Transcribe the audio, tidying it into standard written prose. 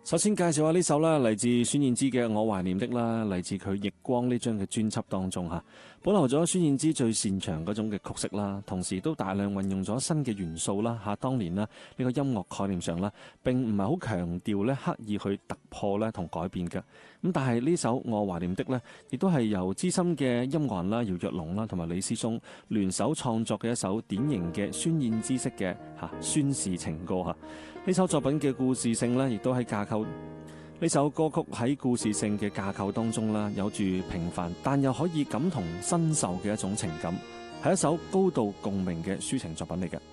首先介紹下呢首啦，嚟自孫燕姿嘅《我懷念的》啦，嚟自佢《逆光》呢張嘅專輯當中嚇，保留咗孫燕姿最擅長嗰種嘅曲式啦，同時都大量運用咗新嘅元素啦嚇。當年啦呢個音樂概念上啦並唔係好強調咧刻意去突破咧同改變嘅。咁但係呢首《我懷念的》呢，亦都係由資深嘅音樂人啦姚若龍啦同埋李思松聯手創作嘅一首典型嘅孫燕姿式嘅宣示情歌嚇。呢首作品嘅故事性呢，亦都喺架構呢首歌曲喺故事性嘅架構當中啦，有住平凡但又可以感同身受嘅一種情感，係一首高度共鳴嘅抒情作品嚟嘅。